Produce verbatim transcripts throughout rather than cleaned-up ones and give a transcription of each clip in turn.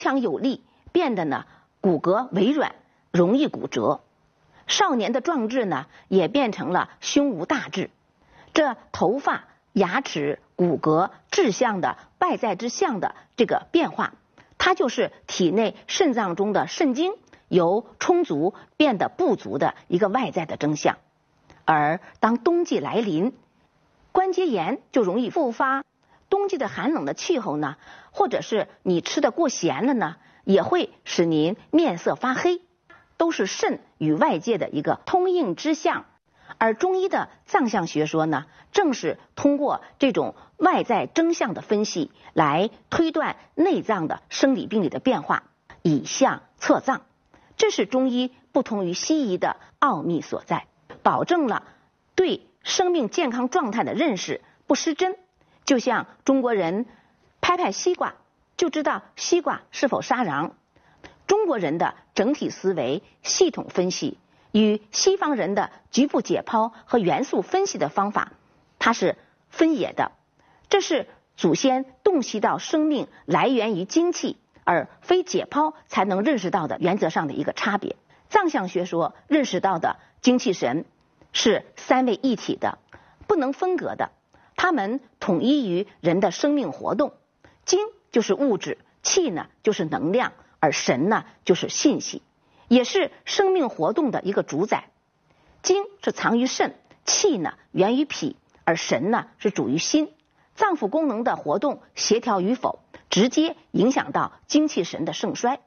强有力，变得呢骨骼微软，容易骨折。少年的壮志呢，也变成了胸无大志。这头发、牙齿、骨骼、志向的外在之象的这个变化，它就是体内肾脏中的肾精由充足变得不足的一个外在的征象。而当冬季来临，关节炎就容易复发。冬季的寒冷的气候呢，或者是你吃的过咸了呢，也会使您面色发黑，都是肾与外界的一个通应之象。而中医的脏象学说呢，正是通过这种外在征象的分析，来推断内脏的生理病理的变化，以象测脏。这是中医不同于西医的奥秘所在，保证了对生命健康状态的认识不失真。就像中国人拍拍西瓜就知道西瓜是否杀瓤，中国人的整体思维系统分析与西方人的局部解剖和元素分析的方法，它是分野的。这是祖先洞悉到生命来源于精气，而非解剖才能认识到的原则上的一个差别。脏象学说认识到的精气神是三位一体的，不能分割的，它们统一于人的生命活动。精就是物质，气呢就是能量，而神呢就是信息，也是生命活动的一个主宰。精是藏于肾，气呢源于脾，而神呢是主于心。脏腑功能的活动协调与否，直接影响到精气神的盛衰。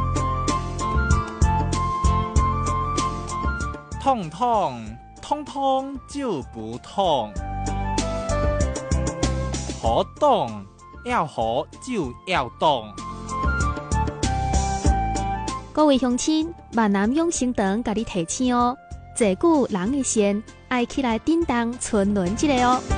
痛痛通通就不痛，好动要好就要动。 各位乡亲，万南养生堂甲你提醒哦，坐久人的线爱起来叮当存轮一个哦。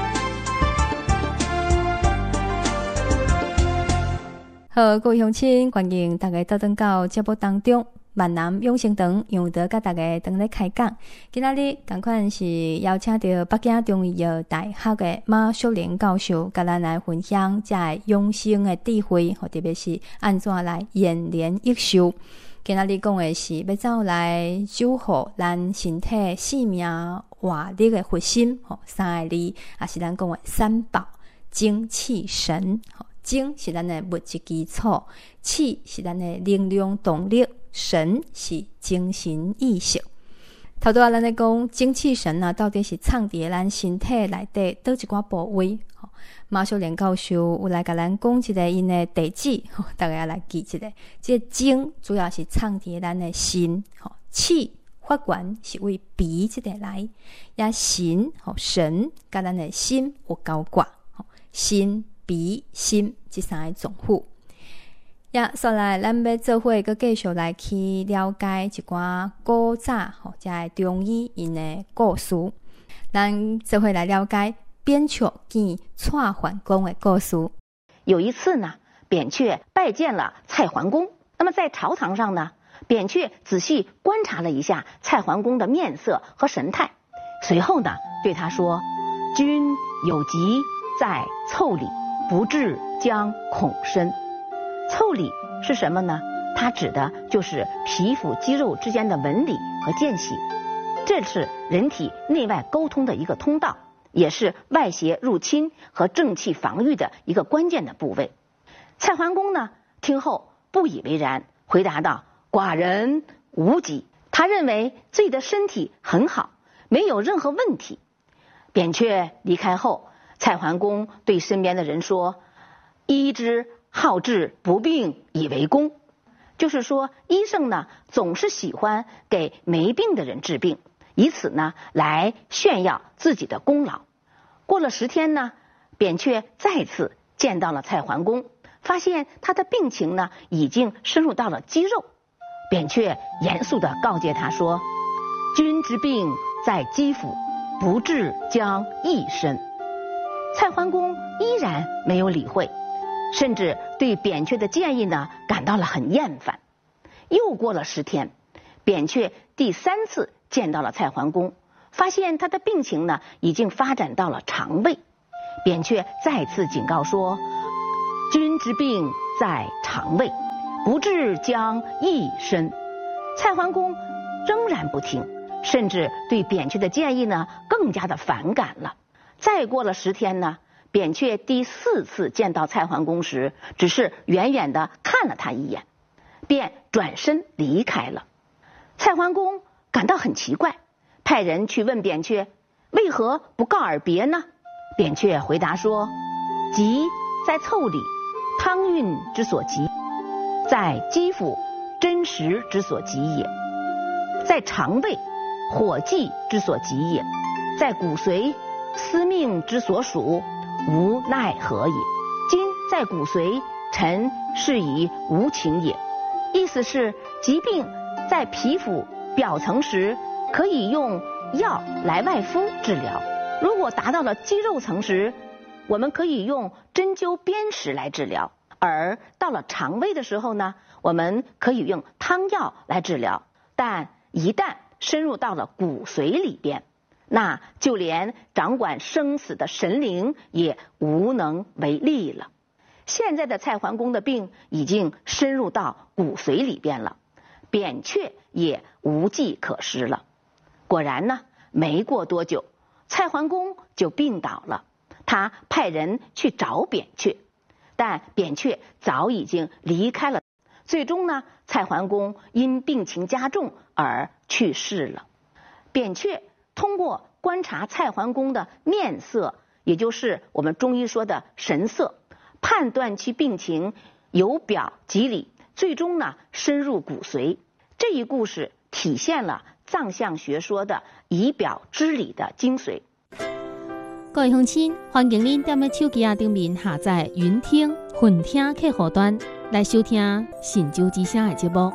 好，各位乡亲，欢迎大家到登到节目当中。万南养生堂杨德甲大家当咧开讲，今仔日同款是邀请到北京中医药大学的马淑玲教授，甲咱来分享这养生的智慧，特别是安怎来延年益寿。今仔日讲的是要走来守护咱身体性命活力的核心，三个字，也是咱讲的三宝：精、气、神。精是咱的物质基础，气是咱的能量动力，神是精神意识。头拄仔咱咧讲精气神啊，到底是藏伫咱身体内底倒一寡部位？马秀莲教授有来甲咱讲一个因的地址，大家来记一下。这个精主要是藏伫咱的心，气发源是为鼻这个来，也神神甲咱的心有交挂，心。鼻、心这三个脏腑，呀，所来咱要做伙佮继续来去了解一寡古早吼，即个中医因的故事。咱做伙来了解扁鹊见蔡桓公的故事。 有一次呢，扁鹊拜见了蔡桓公。那么在朝堂上呢，扁鹊仔细观察了一下蔡桓公的面色和神态，随后呢，对他说：“君有疾在腠理。不治将恐深。”腠理是什么呢？它指的就是皮肤肌肉之间的纹理和间隙，这是人体内外沟通的一个通道，也是外邪入侵和正气防御的一个关键的部位。蔡桓公呢，听后不以为然，回答道：“寡人无疾。”他认为自己的身体很好，没有任何问题。扁鹊离开后，蔡桓公对身边的人说：“医之好治不病以为功。”就是说，医生呢总是喜欢给没病的人治病，以此呢来炫耀自己的功劳。过了十天呢，扁鹊再次见到了蔡桓公，发现他的病情呢已经深入到了肌肉。扁鹊严肃地告诫他说：“君之病在肌肤，不治将益深。”蔡桓公依然没有理会，甚至对扁鹊的建议呢感到了很厌烦。又过了十天，扁鹊第三次见到了蔡桓公，发现他的病情呢已经发展到了肠胃。扁鹊再次警告说：“ 君之病在肠胃，不治将益身。蔡桓公仍然不听，甚至对扁鹊的建议呢更加的反感了。再过了十天呢，扁鹊第四次见到蔡桓公时，只是远远的看了他一眼，便转身离开了。蔡桓公感到很奇怪，派人去问扁鹊为何不告而别呢？扁鹊回答说：急在腠理，汤运之所急；在肌肤，真实之所急也；在肠胃，火气之所急也；在骨髓，司命之所属，无奈何也。今在骨髓，臣是以无情也。意思是，疾病在皮肤表层时，可以用药来外敷治疗；如果达到了肌肉层时，我们可以用针灸砭石来治疗；而到了肠胃的时候呢，我们可以用汤药来治疗。但一旦深入到了骨髓里边，那就连掌管生死的神灵也无能为力了。现在的蔡桓公的病已经深入到骨髓里边了，扁鹊也无计可施了。果然呢，没过多久，蔡桓公就病倒了。他派人去找扁鹊，但扁鹊早已经离开了。最终呢，蔡桓公因病情加重而去世了。扁鹊通过观察蔡桓公的面色，也就是我们中医说的神色，判断其病情由表及里，最终呢深入骨髓。这一故事体现了藏象学说的以表知里的精髓。 各位乡亲，欢迎您踮咧手机啊顶面下载云听、混听客户端来收听《神州之声》的节目。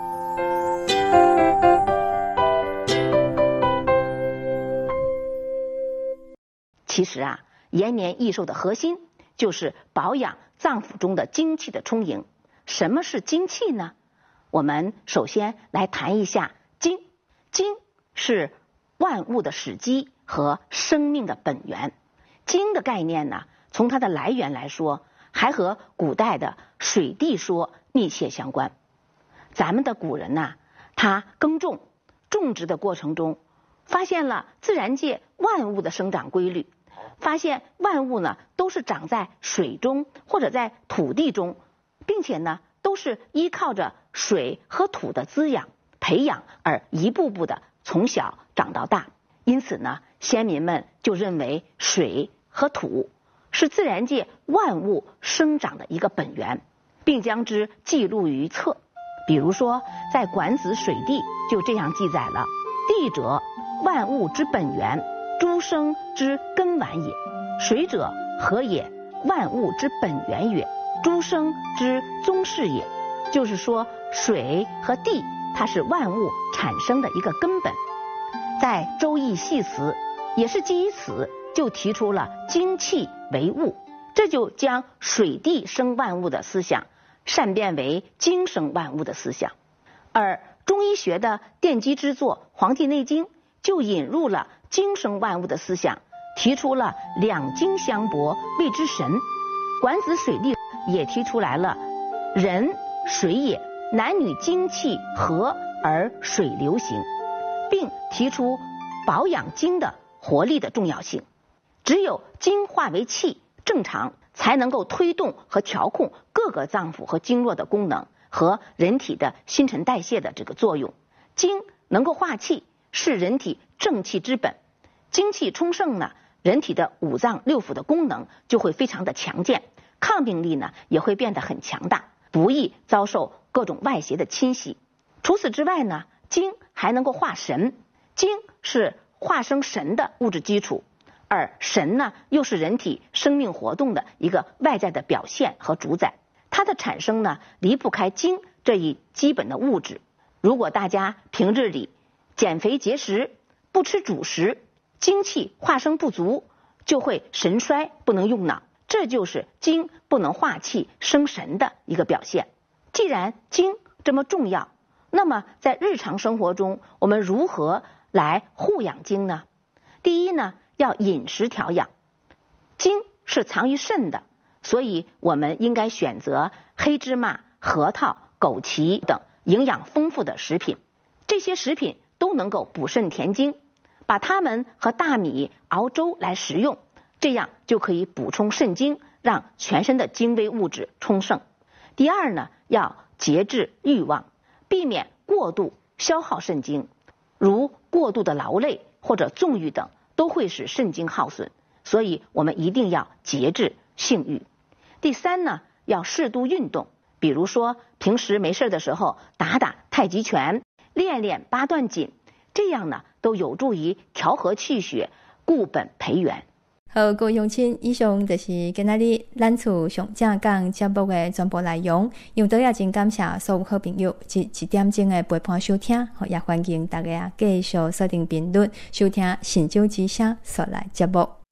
其实啊，延年益寿的核心就是保养脏腑中的精气的充盈。什么是精气呢？我们首先来谈一下精。精是万物的始基和生命的本源。精的概念呢，从它的来源来说，还和古代的水地说密切相关。咱们的古人呐，他耕种种植的过程中，发现了自然界万物的生长规律，发现万物呢都是长在水中或者在土地中，并且呢都是依靠着水和土的滋养培养而一步步的从小长到大。因此呢，先民们就认为水和土是自然界万物生长的一个本源，并将之记录于册。比如说在《管子·水地》就这样记载了：地者，万物之本源，诸生之根丸也；水者，何也？万物之本源也，诸生之宗室也。就是说，水和地它是万物产生的一个根本。在《周易·系辞》也是基于此，就提出了精气为物，这就将水地生万物的思想善变为精生万物的思想。而中医学的奠基之作《黄帝内经》就引入了精生万物的思想，提出了两精相搏谓之神。《管子·水地》也提出来了人水也，男女精气合而水流行，并提出保养精的活力的重要性。只有精化为气正常，才能够推动和调控各个脏腑和经络的功能和人体的新陈代谢的这个作用。精能够化气，是人体正气之本。精气充盛呢，人体的五脏六腑的功能就会非常的强健，抗病力呢也会变得很强大，不易遭受各种外邪的侵袭。除此之外呢，精还能够化神。精是化生神的物质基础，而神呢又是人体生命活动的一个外在的表现和主宰。它的产生呢离不开精这一基本的物质。如果大家平日里减肥节食，不吃主食，精气化生不足，就会神衰不能用脑，这就是精不能化气生神的一个表现。既然精这么重要，那么在日常生活中我们如何来护养精呢？第一呢，要饮食调养。精是藏于肾的， 所以我们应该选择黑芝麻、核桃、枸杞等营养丰富的食品，这些食品都能够补肾填精，把它们和大米熬粥来食用，这样就可以补充肾精，让全身的精微物质充盛。第二呢，要节制欲望，避免过度消耗肾精，如过度的劳累或者纵欲等都会使肾精耗损，所以我们一定要节制性欲。第三呢，要适度运动，比如说平时没事的时候打打太极拳，练练八段锦，这样呢都有助于调和气血，固本培元。 好，各位乡亲，以上就是今仔日咱厝上正讲节目的全部内容。杨导也真感谢所有好朋友一一点钟的陪伴收听，也欢迎大家继续锁定频率收听神州之声所来节目。